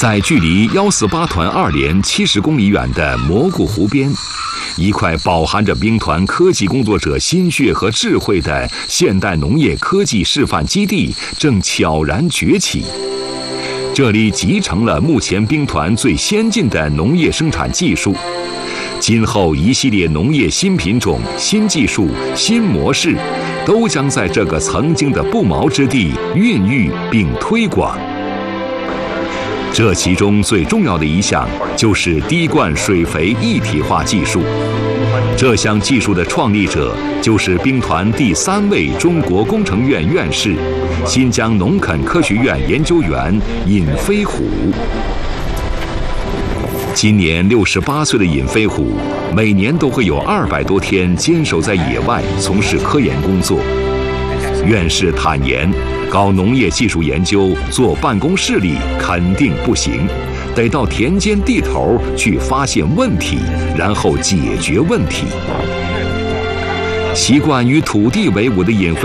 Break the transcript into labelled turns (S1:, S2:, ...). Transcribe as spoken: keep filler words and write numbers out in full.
S1: 在距离一四八团二连七十公里远的蘑菇湖边，一块饱含着兵团科技工作者心血和智慧的现代农业科技示范基地正悄然崛起。这里集成了目前兵团最先进的农业生产技术，今后一系列农业新品种、新技术、新模式，都将在这个曾经的不毛之地孕育并推广。这其中最重要的一项就是滴灌水肥一体化技术。这项技术的创立者就是兵团第三位中国工程院院士、新疆农垦科学院研究员尹飞虎。今年六十八岁的尹飞虎，每年都会有二百多天坚守在野外从事科研工作。院士坦言，搞农业技术研究坐办公室里肯定不行，得到田间地头去发现问题，然后解决问题。习惯与土地为伍的尹飞